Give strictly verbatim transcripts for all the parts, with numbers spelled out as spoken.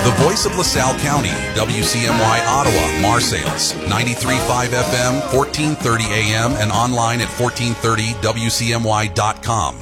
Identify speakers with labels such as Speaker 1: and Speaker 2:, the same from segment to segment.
Speaker 1: The voice of LaSalle County, W C M Y Ottawa, Marseilles, ninety-three point five F M, fourteen thirty A M, and online at fourteen thirty W C M Y dot com.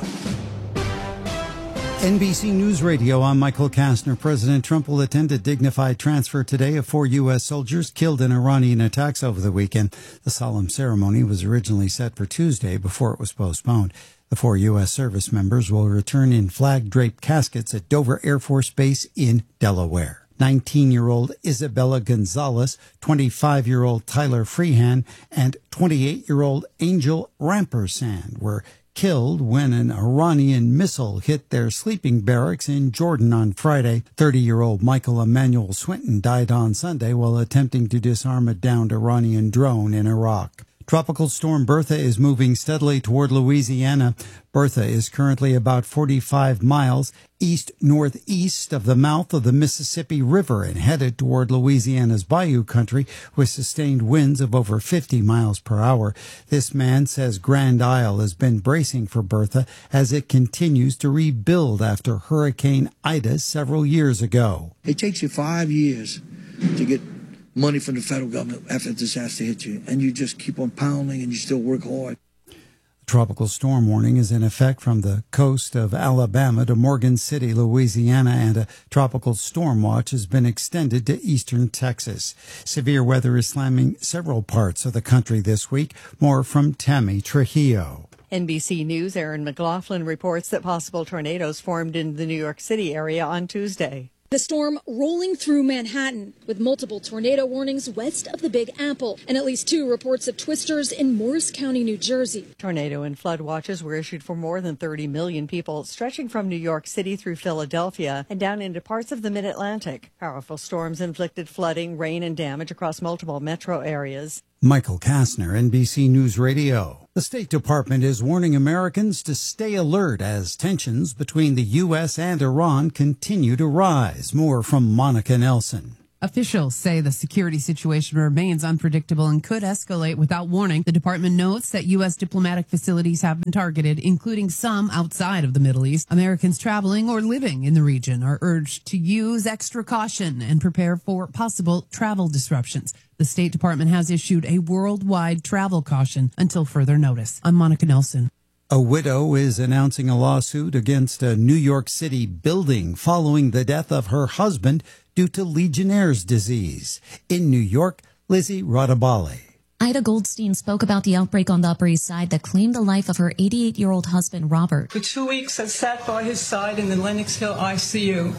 Speaker 2: N B C News Radio, I'm Michael Kastner. President Trump will attend a dignified transfer today of four U S soldiers killed in Iranian attacks over the weekend. The solemn ceremony was originally set for Tuesday before it was postponed. The four U S service members will return in flag-draped caskets at Dover Air Force Base in Delaware. nineteen-year-old Isabella Gonzalez, twenty-five-year-old Tyler Freehan, and twenty-eight-year-old Angel Rampersand were killed when an Iranian missile hit their sleeping barracks in Jordan on Friday. thirty-year-old Michael Emmanuel Swinton died on Sunday while attempting to disarm a downed Iranian drone in Iraq. Tropical storm Bertha is moving steadily toward Louisiana. Bertha is currently about forty-five miles east-northeast of the mouth of the Mississippi River and headed toward Louisiana's Bayou Country with sustained winds of over fifty miles per hour. This man says Grand Isle has been bracing for Bertha as it continues to rebuild after Hurricane Ida several years ago.
Speaker 3: It takes you five years to get money from the federal government after a disaster hits you, and you just keep on pounding and you still work hard.
Speaker 2: Tropical storm warning is in effect from the coast of Alabama to Morgan City, Louisiana, and a tropical storm watch has been extended to eastern Texas. Severe weather is slamming several parts of the country this week. More from Tammy Trujillo.
Speaker 4: N B C News' Aaron McLaughlin reports that possible tornadoes formed in the New York City area on Tuesday.
Speaker 5: The storm rolling through Manhattan with multiple tornado warnings west of the Big Apple and at least two reports of twisters in Morris County, New Jersey.
Speaker 4: Tornado and flood watches were issued for more than thirty million people, stretching from New York City through Philadelphia and down into parts of the mid-Atlantic. Powerful storms inflicted flooding, rain, and damage across multiple metro areas.
Speaker 2: Michael Kastner, N B C News Radio. The State Department is warning Americans to stay alert as tensions between the U S and Iran continue to rise. More from Monica Nelson.
Speaker 6: Officials say the security situation remains unpredictable and could escalate without warning. The department notes that U S diplomatic facilities have been targeted, including some outside of the Middle East. Americans traveling or living in the region are urged to use extra caution and prepare for possible travel disruptions. The State Department has issued a worldwide travel caution until further notice. I'm Monica Nelson.
Speaker 2: A widow is announcing a lawsuit against a New York City building following the death of her husband due to Legionnaire's disease. In New York, Lizzie Radabali.
Speaker 7: Ida Goldstein spoke about the outbreak on the Upper East Side that claimed the life of her eighty-eight-year-old husband, Robert.
Speaker 8: For two weeks, I sat by his side in the Lenox Hill I C U.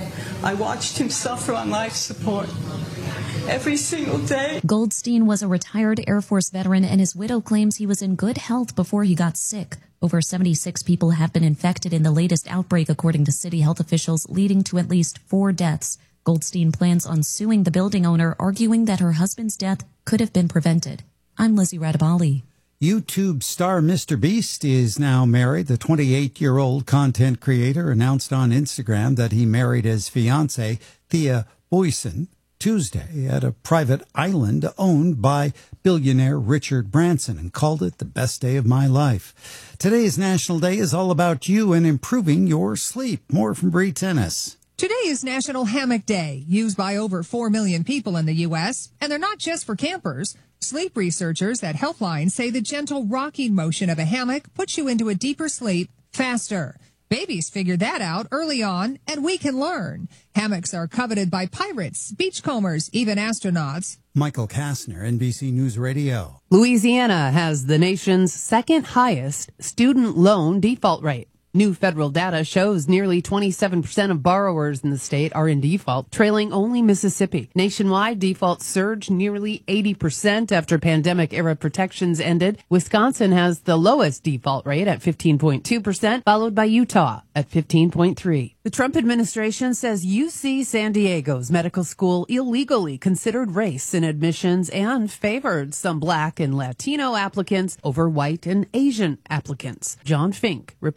Speaker 8: I watched him suffer on life support every single day.
Speaker 7: Goldstein was a retired Air Force veteran, and his widow claims he was in good health before he got sick. Over seventy-six people have been infected in the latest outbreak, according to city health officials, leading to at least four deaths. Goldstein plans on suing the building owner, arguing that her husband's death could have been prevented. I'm Lizzie Radabali.
Speaker 2: YouTube star Mister Beast is now married. The twenty-eight-year-old content creator announced on Instagram that he married his fiancée, Thea Boyson, Tuesday at a private island owned by billionaire Richard Branson and called it the best day of my life. Today's National Day is all about you and improving your sleep. More from Bree Tennis.
Speaker 9: Today is National Hammock Day, used by over four million people in the U S, and they're not just for campers. Sleep researchers at Healthline say the gentle rocking motion of a hammock puts you into a deeper sleep faster. Babies figured that out early on, and we can learn. Hammocks are coveted by pirates, beachcombers, even astronauts.
Speaker 2: Michael Kastner, N B C News Radio.
Speaker 6: Louisiana has the nation's second highest student loan default rate. New federal data shows nearly twenty-seven percent of borrowers in the state are in default, trailing only Mississippi. Nationwide, defaults surged nearly eighty percent after pandemic-era protections ended. Wisconsin has the lowest default rate at fifteen point two percent, followed by Utah at fifteen point three percent. The Trump administration says U C San Diego's medical school illegally considered race in admissions and favored some Black and Latino applicants over white and Asian applicants. John Fink reports.
Speaker 10: The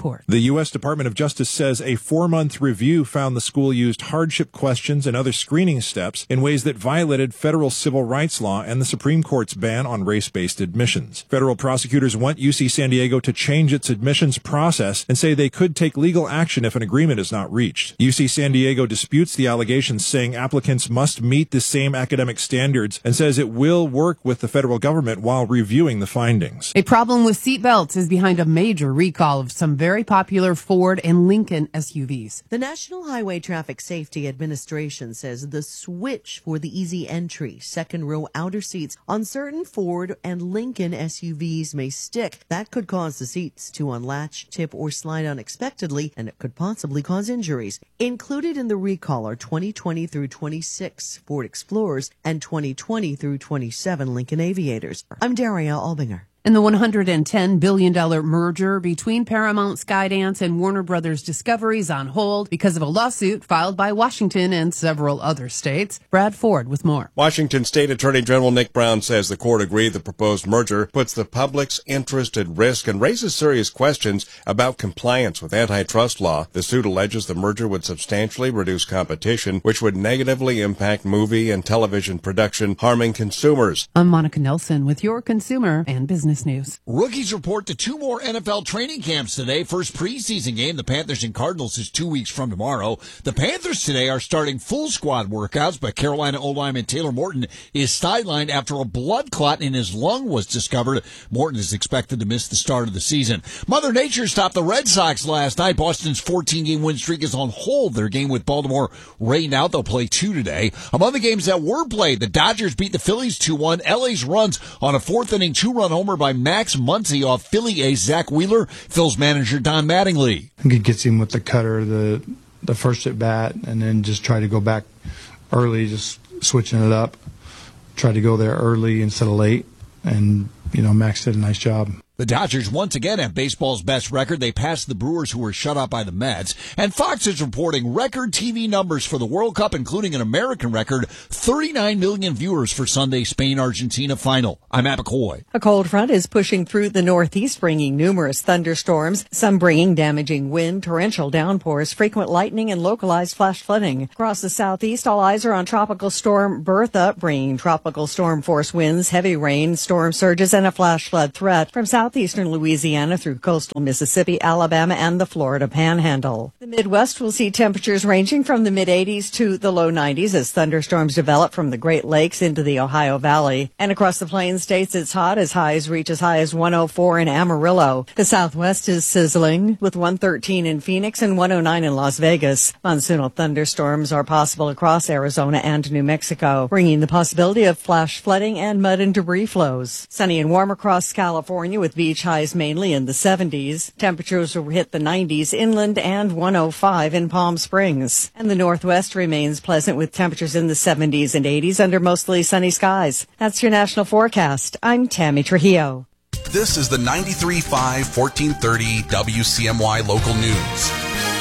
Speaker 10: U S Department of Justice says a four-month review found the school used hardship questions and other screening steps in ways that violated federal civil rights law and the Supreme Court's ban on race-based admissions. Federal prosecutors want U C San Diego to change its admissions process and say they could take legal action if an agreement is not reached. U C San Diego disputes the allegations, saying applicants must meet the same academic standards, and says it will work with the federal government while reviewing the findings.
Speaker 6: A problem with seatbelts is behind a major recall of some very popular Ford and Lincoln S U Vs.
Speaker 11: The National Highway Traffic Safety Administration says the switch for the easy entry, second row outer seats on certain Ford and Lincoln S U Vs may stick. That could cause the seats to unlatch, tip, or slide unexpectedly, and it could possibly cause injuries. Included in the recall are twenty twenty through twenty-six Ford Explorers and twenty twenty through twenty-seven Lincoln Aviators. I'm Daria Albinger.
Speaker 6: And the one hundred ten billion dollars merger between Paramount, Skydance, and Warner Brothers Discovery is on hold because of a lawsuit filed by Washington and several other states. Brad Ford with more.
Speaker 12: Washington State Attorney General Nick Brown says the court agreed the proposed merger puts the public's interest at risk and raises serious questions about compliance with antitrust law. The suit alleges the merger would substantially reduce competition, which would negatively impact movie and television production, harming consumers.
Speaker 6: I'm Monica Nelson with your consumer and business news.
Speaker 13: Rookies report to two more N F L training camps today. First preseason game, the Panthers and Cardinals, is two weeks from tomorrow. The Panthers today are starting full squad workouts, but Carolina O-lineman Taylor Morton is sidelined after a blood clot in his lung was discovered. Morton is expected to miss the start of the season. Mother Nature stopped the Red Sox last night. Boston's fourteen-game win streak is on hold. Their game with Baltimore rained out. They'll play two today. Among the games that were played, the Dodgers beat the Phillies two one. L A's runs on a fourth-inning two-run homer by Max Muncy off Philly ace Zach Wheeler. Phil's manager Don Mattingly.
Speaker 14: I think it gets him with the cutter, the the first at bat, and then just try to go back early, just switching it up. Try to go there early instead of late, and you know Max did a nice job.
Speaker 13: The Dodgers once again have baseball's best record. They passed the Brewers, who were shut out by the Mets. And Fox is reporting record T V numbers for the World Cup, including an American record, thirty-nine million viewers for Sunday's Spain-Argentina final. I'm Matt McCoy.
Speaker 4: A cold front is pushing through the Northeast, bringing numerous thunderstorms, some bringing damaging wind, torrential downpours, frequent lightning, and localized flash flooding. Across the Southeast, all eyes are on Tropical Storm Bertha, bringing tropical storm force winds, heavy rain, storm surges, and a flash flood threat from south southeastern Louisiana through coastal Mississippi, Alabama, and the Florida Panhandle. The Midwest will see temperatures ranging from the mid-eighties to the low nineties as thunderstorms develop from the Great Lakes into the Ohio Valley. And across the Plains states, it's hot as highs reach as high as one oh four in Amarillo. The Southwest is sizzling with one thirteen in Phoenix and one oh nine in Las Vegas. Monsoonal thunderstorms are possible across Arizona and New Mexico, bringing the possibility of flash flooding and mud and debris flows. Sunny and warm across California with beach highs mainly in the seventies. Temperatures will hit the nineties inland and one oh five in Palm Springs. And the Northwest remains pleasant with temperatures in the seventies and eighties under mostly sunny skies. That's your national forecast. I'm Tammy Trujillo.
Speaker 1: This is the ninety-three point five, fourteen thirty W C M Y local news.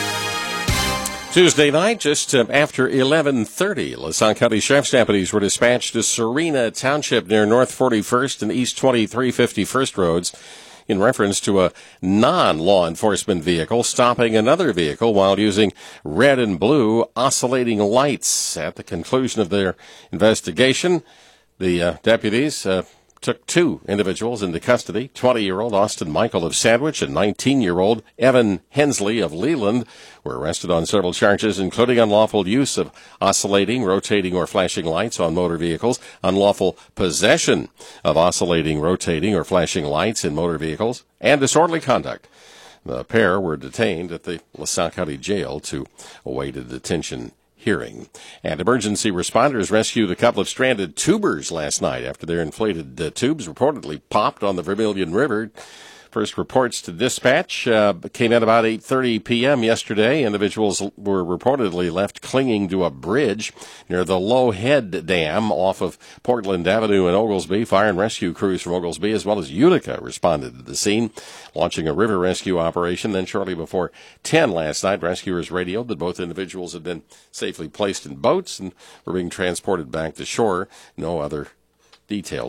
Speaker 15: Tuesday night, just uh, after eleven thirty, Lasalle County Sheriff's deputies were dispatched to Serena Township near North forty-first and East twenty-three fifty-first roads in reference to a non-law enforcement vehicle stopping another vehicle while using red and blue oscillating lights. At the conclusion of their investigation, the uh, deputies uh, took two individuals into custody, twenty-year-old Austin Michael of Sandwich and nineteen-year-old Evan Hensley of Leland were arrested on several charges, including unlawful use of oscillating, rotating, or flashing lights on motor vehicles, unlawful possession of oscillating, rotating, or flashing lights in motor vehicles, and disorderly conduct. The pair were detained at the LaSalle County Jail to await a detention hearing. And emergency responders rescued a couple of stranded tubers last night after their inflated uh, tubes reportedly popped on the Vermilion River. First reports to dispatch uh, came in about eight thirty p.m. yesterday. Individuals were reportedly left clinging to a bridge near the Low Head Dam off of Portland Avenue in Oglesby. Fire and rescue crews from Oglesby as well as Utica responded to the scene, launching a river rescue operation. Then shortly before ten last night, rescuers radioed that both individuals had been safely placed in boats and were being transported back to shore. No other details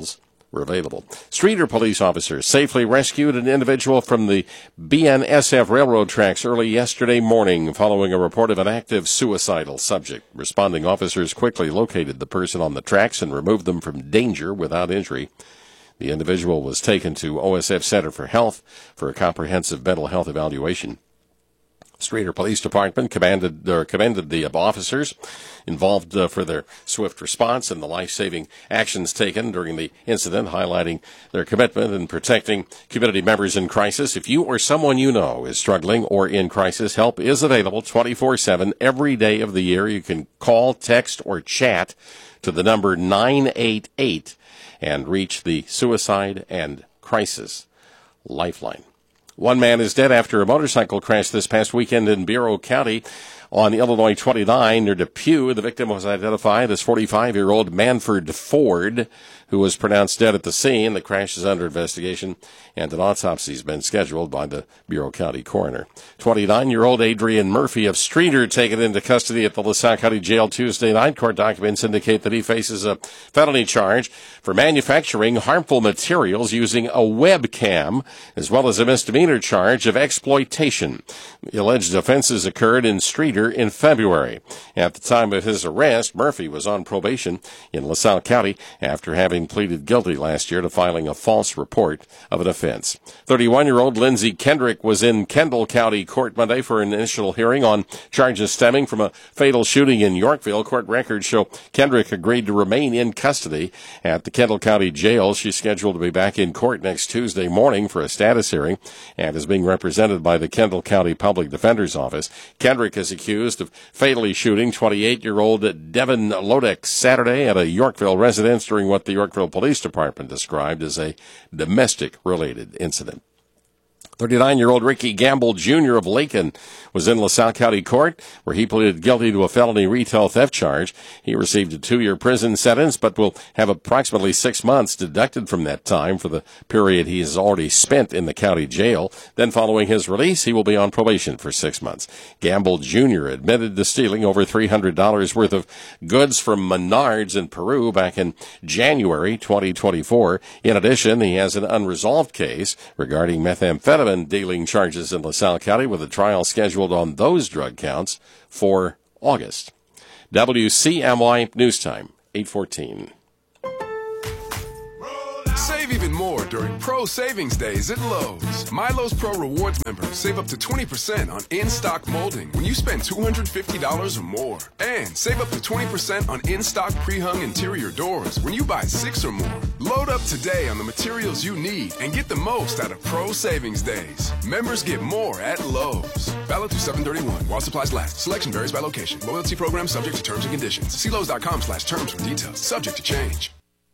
Speaker 15: were available. Streator police officers safely rescued an individual from the B N S F railroad tracks early yesterday morning following a report of an active suicidal subject. Responding officers quickly located the person on the tracks and removed them from danger without injury. The individual was taken to O S F Center for Health for a comprehensive mental health evaluation. Streator Police Department commanded, or commended the officers involved uh, for their swift response and the life-saving actions taken during the incident, highlighting their commitment in protecting community members in crisis. If you or someone you know is struggling or in crisis, help is available twenty-four seven every day of the year. You can call, text, or chat to the number nine eight eight and reach the Suicide and Crisis Lifeline. One man is dead after a motorcycle crash this past weekend in Bureau County on Illinois twenty-nine near Depew. The victim was identified as forty-five-year-old Manford Ford, who was pronounced dead at the scene. The crash is under investigation, and an autopsy has been scheduled by the Bureau County coroner. twenty-nine-year-old Adrian Murphy of Streator taken into custody at the LaSalle County Jail Tuesday night. Court documents indicate that he faces a felony charge for manufacturing harmful materials using a webcam, as well as a misdemeanor charge of exploitation. The alleged offenses occurred in Streator in February. At the time of his arrest, Murphy was on probation in LaSalle County after having pleaded guilty last year to filing a false report of an offense. thirty-one-year-old Lindsay Kendrick was in Kendall County Court Monday for an initial hearing on charges stemming from a fatal shooting in Yorkville. Court records show Kendrick agreed to remain in custody at the Kendall County Jail. She's scheduled to be back in court next Tuesday morning for a status hearing and is being represented by the Kendall County Public Defender's Office. Kendrick is accused of fatally shooting twenty-eight-year-old Devin Lodek Saturday at a Yorkville residence during what the Yorkville Police Department described as a domestic-related incident. thirty-nine-year-old Ricky Gamble, Junior of Lakin, was in LaSalle County Court, where he pleaded guilty to a felony retail theft charge. He received a two-year prison sentence, but will have approximately six months deducted from that time for the period he has already spent in the county jail. Then, following his release, he will be on probation for six months. Gamble, Junior admitted to stealing over three hundred dollars worth of goods from Menards in Peru back in January twenty twenty-four. In addition, he has an unresolved case regarding methamphetamine dealing charges in LaSalle County, with a trial scheduled on those drug counts for August. W C M Y News Time, eight fourteen.
Speaker 16: Save even more during Pro Savings Days at Lowe's. My Lowe's Pro Rewards members save up to twenty percent on in-stock molding when you spend two hundred fifty dollars or more. And save up to twenty percent on in-stock pre-hung interior doors when you buy six or more. Load up today on the materials you need and get the most out of Pro Savings Days. Members get more at Lowe's. Valid through seven thirty-one while supplies last. Selection varies by location. Loyalty program subject to terms and conditions. See Lowe's.com slash terms for details. Subject to change.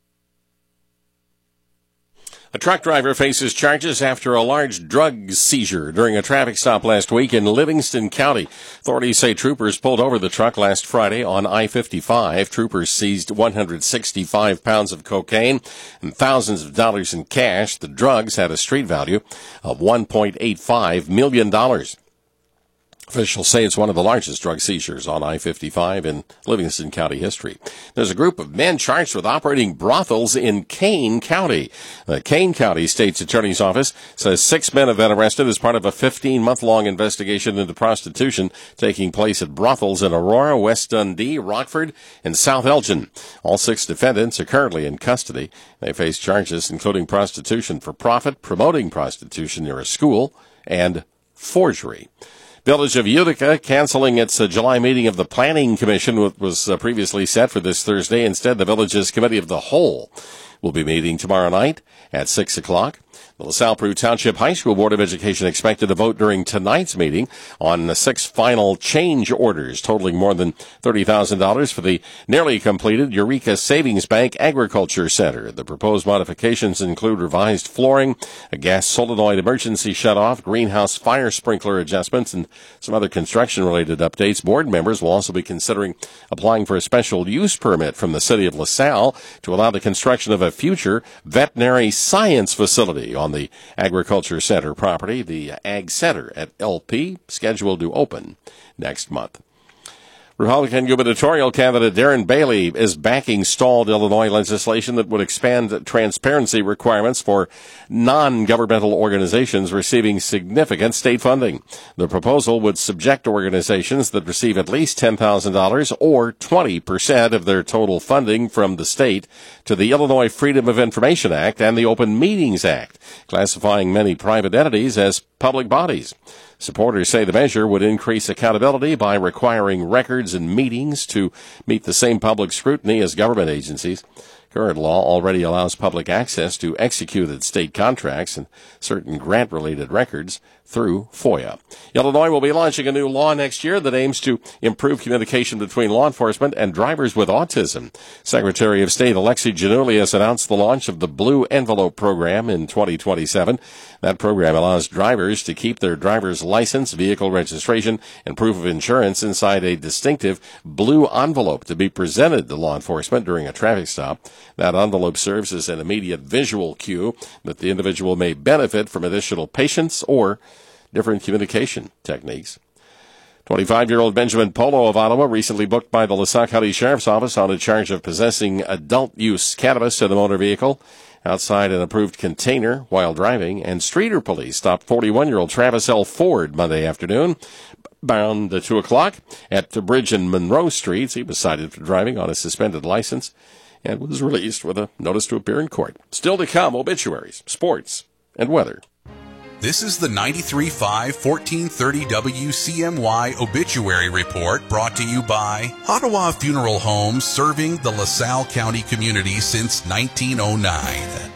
Speaker 15: A truck driver faces charges after a large drug seizure during a traffic stop last week in Livingston County. Authorities say troopers pulled over the truck last Friday on I fifty-five. Troopers seized one hundred sixty-five pounds of cocaine and thousands of dollars in cash. The drugs had a street value of one point eight five million dollars. Officials say it's one of the largest drug seizures on I fifty-five in Livingston County history. There's a group of men charged with operating brothels in Kane County. The Kane County State's Attorney's Office says six men have been arrested as part of a fifteen-month-long investigation into prostitution taking place at brothels in Aurora, West Dundee, Rockford, and South Elgin. All six defendants are currently in custody. They face charges including prostitution for profit, promoting prostitution near a school, and forgery. Village of Utica canceling its uh, July meeting of the Planning Commission, which was uh, previously set for this Thursday. Instead, the village's Committee of the Whole will be meeting tomorrow night at six o'clock. The LaSalle Peru Township High School Board of Education expected to vote during tonight's meeting on the six final change orders totaling more than thirty thousand dollars for the nearly completed Eureka Savings Bank Agriculture Center. The proposed modifications include revised flooring, a gas solenoid emergency shutoff, greenhouse fire sprinkler adjustments, and some other construction-related updates. Board members will also be considering applying for a special use permit from the city of LaSalle to allow the construction of a future veterinary science facility on the Agriculture Center property, the Ag Center at L P, scheduled to open next month. Republican gubernatorial candidate Darren Bailey is backing stalled Illinois legislation that would expand transparency requirements for non-governmental organizations receiving significant state funding. The proposal would subject organizations that receive at least ten thousand dollars or twenty percent of their total funding from the state to the Illinois Freedom of Information Act and the Open Meetings Act, classifying many private entities as public bodies. Supporters say the measure would increase accountability by requiring records and meetings to meet the same public scrutiny as government agencies. Current law already allows public access to executed state contracts and certain grant-related records through FOIA. Illinois will be launching a new law next year that aims to improve communication between law enforcement and drivers with autism. Secretary of State Alexi Giannoulias announced the launch of the Blue Envelope program in twenty twenty-seven. That program allows drivers to keep their driver's license, vehicle registration, and proof of insurance inside a distinctive blue envelope to be presented to law enforcement during a traffic stop. That envelope serves as an immediate visual cue that the individual may benefit from additional patience or different communication techniques. twenty-five-year-old Benjamin Polo of Ottawa, recently booked by the LaSalle County Sheriff's Office on a charge of possessing adult-use cannabis in a motor vehicle outside an approved container while driving, and Streeter police stopped forty-one-year-old Travis L. Ford Monday afternoon, around two o'clock at the Bridge and Monroe Streets. He was cited for driving on a suspended license and was released with a notice to appear in court. Still to come, obituaries, sports, and weather.
Speaker 1: This is the ninety-three point five, fourteen thirty W C M Y Obituary Report, brought to you by Ottawa Funeral Home, serving the LaSalle County community since nineteen oh nine.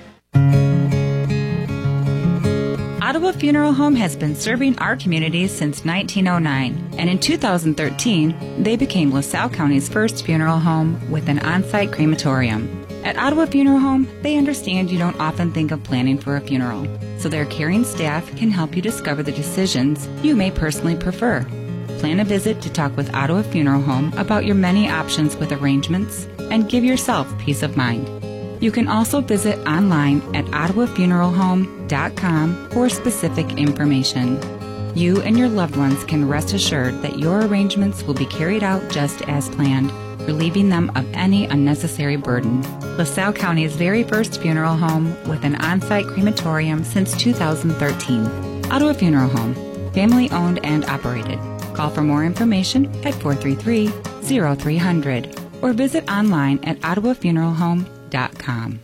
Speaker 17: Ottawa Funeral Home has been serving our community since nineteen oh nine, and in two thousand thirteen, they became LaSalle County's first funeral home with an on-site crematorium. At Ottawa Funeral Home, they understand you don't often think of planning for a funeral, so their caring staff can help you discover the decisions you may personally prefer. Plan a visit to talk with Ottawa Funeral Home about your many options with arrangements and give yourself peace of mind. You can also visit online at ottawa funeral home dot com for specific information. You and your loved ones can rest assured that your arrangements will be carried out just as planned, relieving them of any unnecessary burden. LaSalle County's very first funeral home with an on-site crematorium since two thousand thirteen. Ottawa Funeral Home, family owned and operated. Call for more information at four three three, oh three hundred or visit online at ottawa funeral home dot com.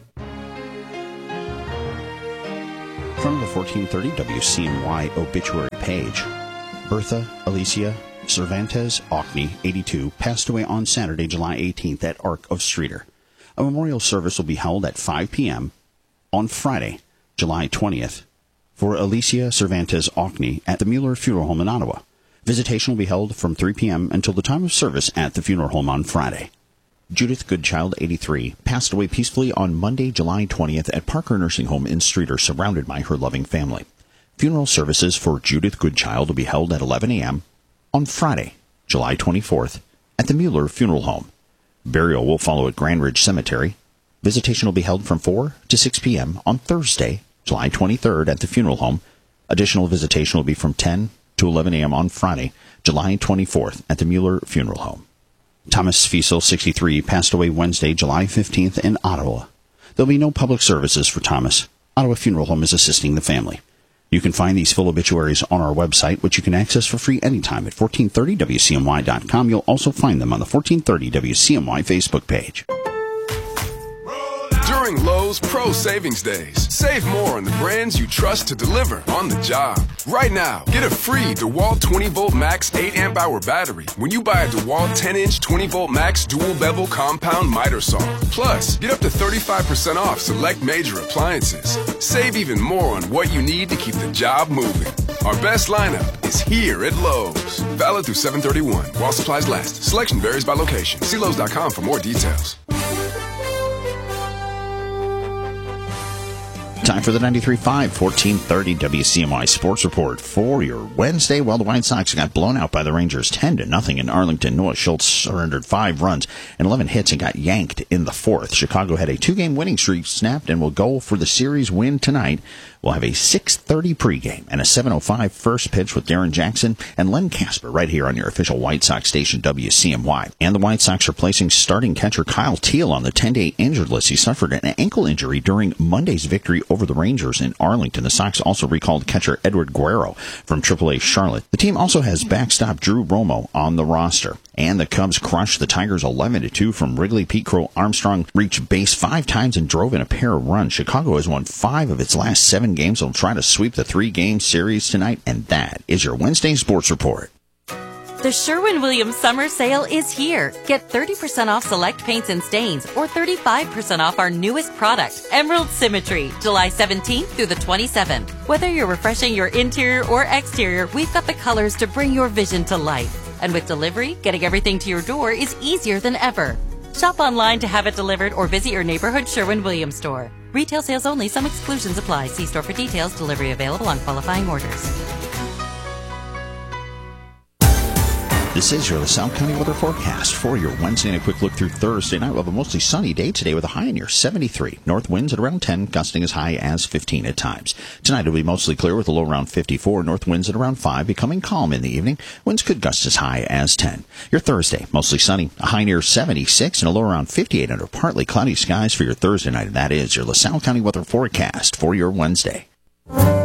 Speaker 18: From the fourteen thirty W C M Y obituary page, Bertha Alicia Cervantes Ockney, eighty-two, passed away on Saturday, July eighteenth at Ark of Streeter. A memorial service will be held at five p.m. on Friday, July twentieth, for Alicia Cervantes Ockney at the Mueller Funeral Home in Ottawa. Visitation will be held from three p.m. until the time of service at the funeral home on Friday. Judith Goodchild, eighty-three, passed away peacefully on Monday, July twentieth at Parker Nursing Home in Streeter, surrounded by her loving family. Funeral services for Judith Goodchild will be held at eleven a.m. on Friday, July twenty-fourth, at the Mueller Funeral Home. Burial will follow at Grand Ridge Cemetery. Visitation will be held from four to six p.m. on Thursday, July twenty-third, at the funeral home. Additional visitation will be from ten to eleven a.m. on Friday, July twenty-fourth, at the Mueller Funeral Home. Thomas Fiesel, sixty-three, passed away Wednesday, July fifteenth in Ottawa. There will be no public services for Thomas. Ottawa Funeral Home is assisting the family. You can find these full obituaries on our website, which you can access for free anytime at fourteen thirty W C M Y dot com. You'll also find them on the fourteen thirty W C M Y Facebook page.
Speaker 16: During Lowe's Pro Savings Days, save more on the brands you trust to deliver on the job. Right now, get a free DeWalt twenty volt max eight amp hour battery when you buy a DeWalt ten inch twenty volt max dual bevel compound miter saw. Plus, get up to thirty-five percent off select major appliances. Save even more on what you need to keep the job moving. Our best lineup is here at Lowe's. Valid through seven thirty-one while supplies last. Selection varies by location. See Lowe's dot com for more details.
Speaker 18: Time for the ninety-three point five, fourteen thirty W C M Y Sports Report for your Wednesday. Well, the White Sox got blown out by the Rangers ten to nothing in Arlington. Noah Schultz surrendered five runs and eleven hits and got yanked in the fourth. Chicago had a two-game winning streak snapped and will go for the series win tonight We'll have a six thirty pregame and a seven oh five first pitch with Darren Jackson and Len Casper right here on your official White Sox station, W C M Y. And the White Sox are placing starting catcher Kyle Teal on the ten-day injured list. He suffered an ankle injury during Monday's victory over the Rangers in Arlington. The Sox also recalled catcher Edward Guerrero from triple A Charlotte. The team also has backstop Drew Romo on the roster. And the Cubs crushed the Tigers eleven to two from Wrigley. Pete Crow Armstrong reached base five times and drove in a pair of runs. Chicago has won five of its last seven games. They'll try to sweep the three-game series tonight. And that is your Wednesday Sports Report.
Speaker 19: The Sherwin-Williams Summer Sale is here. Get thirty percent off select paints and stains or thirty-five percent off our newest product, Emerald Symmetry, July seventeenth through the twenty-seventh. Whether you're refreshing your interior or exterior, we've got the colors to bring your vision to life. And with delivery, getting everything to your door is easier than ever. Shop online to have it delivered or visit your neighborhood Sherwin-Williams store. Retail sales only. Some exclusions apply. See store for details. Delivery available on qualifying orders.
Speaker 18: This is your LaSalle County weather forecast for your Wednesday and a quick look through Thursday night. We'll have a mostly sunny day today with a high near seventy-three. North winds at around ten, gusting as high as fifteen at times. Tonight it'll be mostly clear with a low around fifty-four. North winds at around five, becoming calm in the evening. Winds could gust as high as ten. Your Thursday, mostly sunny, a high near seventy-six and a low around fifty-eight under partly cloudy skies for your Thursday night. And that is your LaSalle County weather forecast for your Wednesday.